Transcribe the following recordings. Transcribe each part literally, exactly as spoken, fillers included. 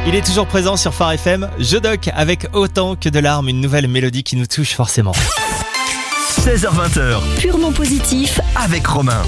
Il est toujours présent sur Phare F M, Jodoc avec Autant que de larmes, une nouvelle mélodie qui nous touche forcément. seize heures vingt, Purement positif avec Romain.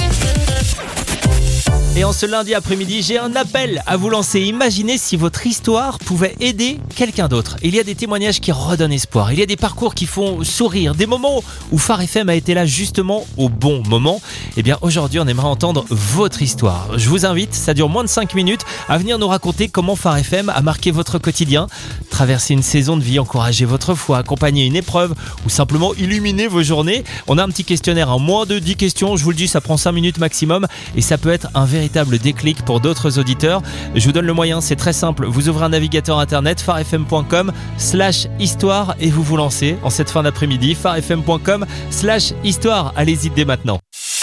Et en ce lundi après-midi, j'ai un appel à vous lancer. Imaginez si votre histoire pouvait aider quelqu'un d'autre. Il y a des témoignages qui redonnent espoir. Il y a des parcours qui font sourire. Des moments où Phare F M a été là justement au bon moment. Eh bien, aujourd'hui, on aimerait entendre votre histoire. Je vous invite, ça dure moins de cinq minutes, à venir nous raconter comment Phare F M a marqué votre quotidien. Traverser une saison de vie, encourager votre foi, accompagner une épreuve ou simplement illuminer vos journées. On a un petit questionnaire en moins de dix questions. Je vous le dis, ça prend cinq minutes maximum et ça peut être un véritable déclic pour d'autres auditeurs. Je vous donne le moyen, c'est très simple. Vous ouvrez un navigateur internet, pharefm.com slash histoire et vous vous lancez en cette fin d'après-midi. pharefm.com slash histoire. Allez-y dès maintenant.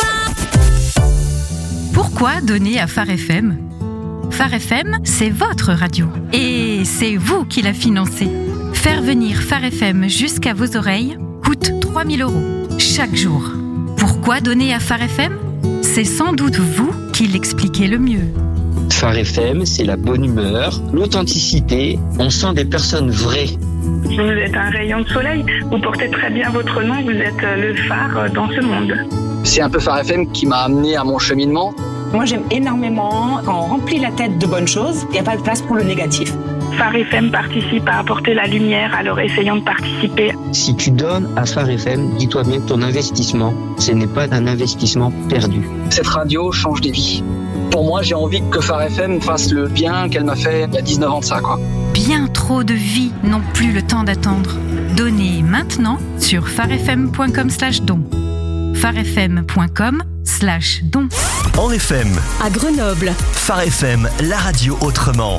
Pourquoi donner à Phare F M ? Phare F M, c'est votre radio. Et c'est vous qui la financez. Faire venir Phare F M jusqu'à vos oreilles coûte trois mille euros chaque jour. Pourquoi donner à Phare F M ? C'est sans doute vous qui l'expliquez le mieux. Phare F M, c'est la bonne humeur, l'authenticité, on sent des personnes vraies. Vous êtes un rayon de soleil, vous portez très bien votre nom, vous êtes le phare dans ce monde. C'est un peu Phare F M qui m'a amené à mon cheminement. Moi j'aime énormément quand on remplit la tête de bonnes choses, il n'y a pas de place pour le négatif. Phare F M participe à apporter la lumière, alors essayons de participer. Si tu donnes à Phare F M, dis-toi bien que ton investissement, ce n'est pas un investissement perdu. Cette radio change des vies. Pour moi, j'ai envie que Phare F M fasse le bien qu'elle m'a fait il y a dix-neuf ans de ça, quoi. Bien trop de vies n'ont plus le temps d'attendre. Donnez maintenant sur pharefm.com slash don. pharefm.com slash don. En F M, à Grenoble. Phare F M, la radio autrement.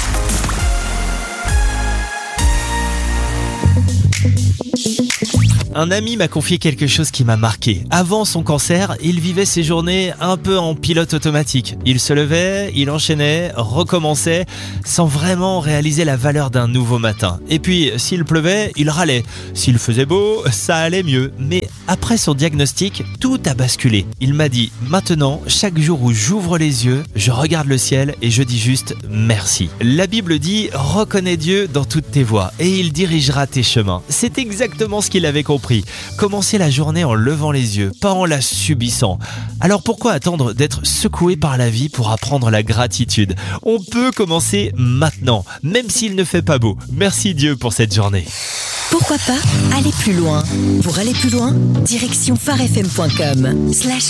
Un ami m'a confié quelque chose qui m'a marqué. Avant son cancer, il vivait ses journées un peu en pilote automatique. Il se levait, il enchaînait, recommençait, sans vraiment réaliser la valeur d'un nouveau matin. Et puis, s'il pleuvait, il râlait. S'il faisait beau, ça allait mieux. Mais après son diagnostic, tout a basculé. Il m'a dit, maintenant, chaque jour où j'ouvre les yeux, je regarde le ciel et je dis juste merci. La Bible dit, reconnais Dieu dans toutes tes voies et il dirigera tes chemins. C'est exactement ce qu'il avait compris. Commencer la journée en levant les yeux, pas en la subissant. Alors pourquoi attendre d'être secoué par la vie pour apprendre la gratitude ? On peut commencer maintenant, même s'il ne fait pas beau. Merci Dieu pour cette journée. Pourquoi pas aller plus loin ? Pour aller plus loin, direction pharefm.com slash